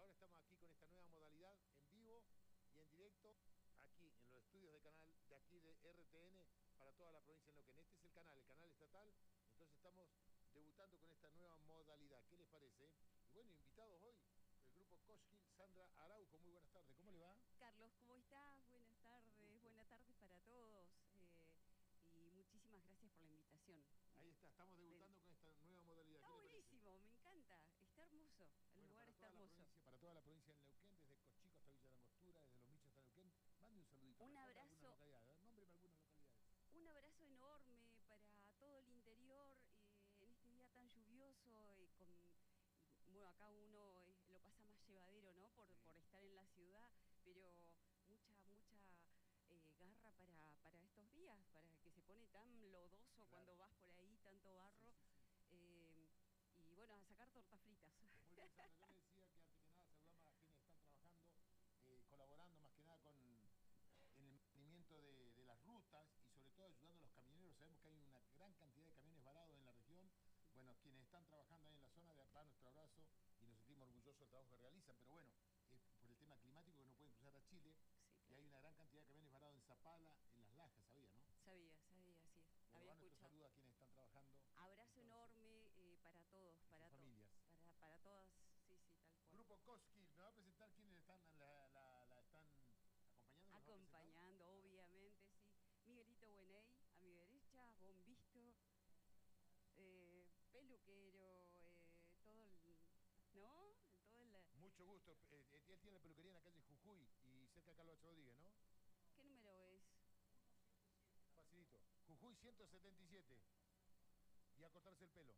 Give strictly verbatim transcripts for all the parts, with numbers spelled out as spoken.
ahora estamos aquí con esta nueva modalidad en vivo y en directo, aquí en los estudios de canal de aquí de R T N para toda la provincia de Neuquén. Este es el canal, el canal estatal, entonces estamos debutando con esta nueva modalidad. ¿Qué les parece? Y bueno, invitados hoy, el grupo Koshkil, Sandra Araujo. Muy buenas tardes, ¿cómo le va? Carlos, ¿cómo estás? Buenas tardes, buenas tardes para todos. Eh, y muchísimas gracias por la invitación. Ahí está, estamos debutando con esta nueva modalidad. Está ¿Qué le parece? buenísimo, me encanta. Está hermoso, el Bueno, lugar para está toda la hermoso. provincia, para toda la provincia del Neuquén, desde Cochico hasta Villa Langostura, desde Los Michos hasta Neuquén, mande un saludito. Un Recorra algunas abrazo, localidades, a ver, nómbreme algunas localidades. un abrazo enorme para todo el interior eh, en este día tan lluvioso. Eh, con, bueno, acá uno eh, lo pasa más llevadero, ¿no? Por, Sí. por estar en la ciudad, pero mucha, mucha eh, garra para, para estos días, para que se pone tan lodoso Claro. cuando vas por ahí, tanto barro. Sí, sí, sí. Eh, y bueno, a sacar tortas fritas. Muy bien, Sandra, yo le decía que antes que nada saludamos a quienes están trabajando, eh, colaborando más que nada con en el mantenimiento de, de las rutas y sobre todo ayudando a los camioneros. Sabemos que hay una gran cantidad de camiones varados en la región. Bueno, quienes están trabajando ahí en la zona, de va nuestro abrazo y nos sentimos orgullosos del trabajo que realizan, pero bueno, es por el tema climático que no pueden cruzar a Chile. Sí, claro. Y hay una gran cantidad de camiones varados en Zapala, en Las Lajas, ¿sabía, no? Sabía, sabía, sí. Bueno, había va nuestro escuchado. saludo a quienes están trabajando. Abrazo entonces, enorme eh, para todos, y para sus todos. familias. Para, para todas, sí, sí, tal cual. Grupo Koshkil, ¿me va a presentar quiénes están, la, la, la están acompañando? ¿Me Acompañando, obviamente, sí. Miguelito Bueney, a mi derecha, Bombisto, eh, peluquero, eh, todo el... ¿No? Todo el... Mucho gusto. Eh, él tiene la peluquería en la calle Jujuy y cerca de Carlos Rodríguez, ¿no? ¿Qué número es? Facilito. Jujuy ciento setenta y siete. Y a cortarse el pelo.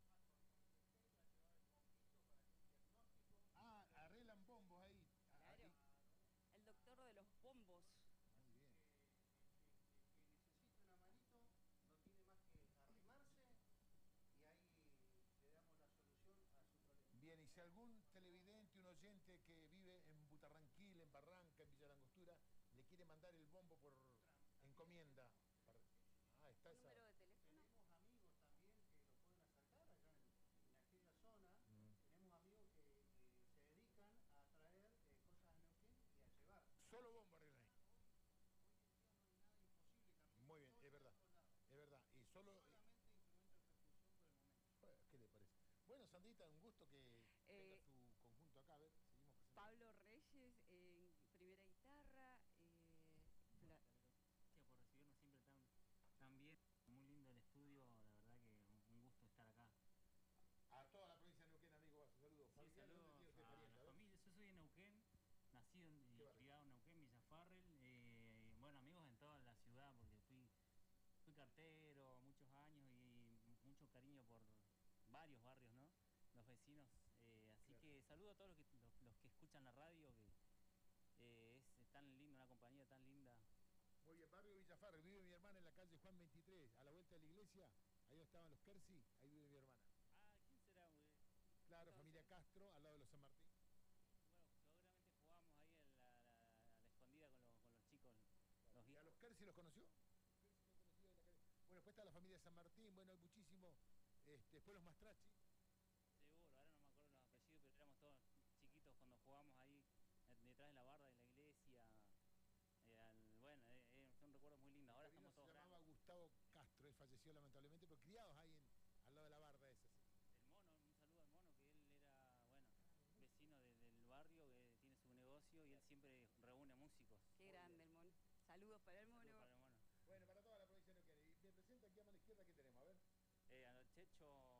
Ah, arreglan bombos ahí. Claro. ahí. El doctor de los bombos. Muy bien. El que necesita una manito no tiene más que arrimarse y ahí le damos la solución a su problema. Bien, y si algún televidente, un oyente que vive en Butarranquil, en Barranca, en Villa Langostura, le quiere mandar el bombo por encomienda. Para... Ah, está esa. ¿Número de teléfono? Tenemos amigos también que lo pueden acercar allá en, en aquella zona. Mm. Tenemos amigos que, que se dedican a traer eh, cosas a Neuquén y a llevar. Solo bombo arreglan ahí. Hoy en día no hay nada imposible también. Muy bien, es verdad. Es verdad. Y solo. Solamente instrumentos de percusión por el momento. ¿Qué le parece? Bueno, Sandrita, un gusto que eh, venga su conjunto acá. A ver, seguimos presentando. Pablo Reyes en primera guitarra. Eh, Gracias por recibirnos siempre tan, tan bien. Muy lindo el estudio, la verdad que un, un gusto estar acá. A toda la provincia de Neuquén, amigo, su saludo. Sí, saludos a la familia. Yo soy de Neuquén, nacido y criado en Neuquén, Villa Farrell. Eh, bueno, amigos en toda la ciudad, porque fui, fui cartero muchos años y mucho cariño por varios barrios, ¿no? Los vecinos. Eh, así claro. que saludo a todos los que, los, los que escuchan la radio, que eh, es tan linda, una compañía tan linda. Muy bien, barrio Villa Farrell. Vive mi hermana en la calle Juan veintitrés, a la vuelta de la iglesia. Ahí estaban los Kersi, ahí vive mi hermana. Ah, ¿quién será? Güey? Claro, Entonces, familia Castro, al lado de los San Martín. Bueno, seguramente jugamos ahí en la, la, a la escondida con los, con los chicos. Claro. Los ¿Y a los Kersi los conoció? Los conoció en la calle. Bueno, después está la familia San Martín, bueno, hay muchísimo. Este, después los Mastracci. Seguro, ahora no me acuerdo los apellidos, pero éramos todos chiquitos cuando jugábamos ahí detrás de la barda de la iglesia. Eh, al, bueno, eh, eh, son recuerdos muy lindos. Ahora estamos todos. Se llamaba grandes. Gustavo Castro, él falleció lamentablemente, pero criados ahí en, al lado de la barda esa. Sí. El mono, un saludo al mono, que él era, bueno, vecino de, del barrio, que tiene su negocio y él siempre reúne músicos. Qué muy grande bien. el mono. Saludos para el mono. Saludos para el mono. Bueno, para toda la provincia de Neuquén. Y me presenta aquí a mano izquierda, ¿qué tenemos? A ver. Eh, a Checho